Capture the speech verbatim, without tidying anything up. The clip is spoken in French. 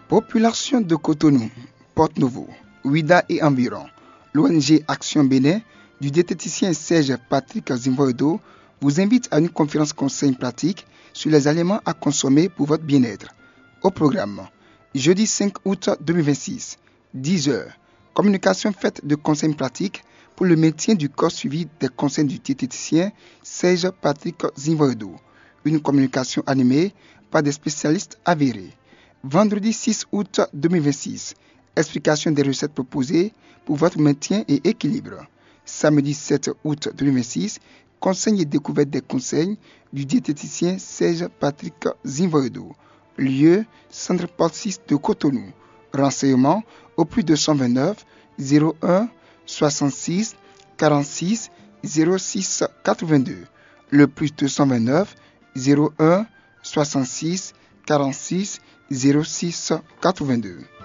Population de Cotonou, Porte-Nouveau, Ouida et environ, l'O N G Action Bénin du diététicien Serge Patrick Zimvoedo vous invite à une conférence conseil pratique sur les aliments à consommer pour votre bien-être. Au programme, jeudi cinq août deux mille vingt-six, dix heures, communication faite de conseils pratiques pour le maintien du corps suivi des conseils du diététicien Serge Patrick Zimvoedo. Une communication animée par des spécialistes avérés. Vendredi six août deux mille vingt-six, explication des recettes proposées pour votre maintien et équilibre. Samedi sept août deux mille vingt-six, conseil et découverte des conseils du diététicien Serge Patrick Zimvoedo. Lieu, Centre Paul six de Cotonou. Renseignements au plus deux cent vingt-neuf zéro un soixante-six quarante-six zéro six quatre-vingt-deux. Le plus deux cent vingt-neuf zéro un soixante-six quarante-six zéro six quatre-vingt-deux.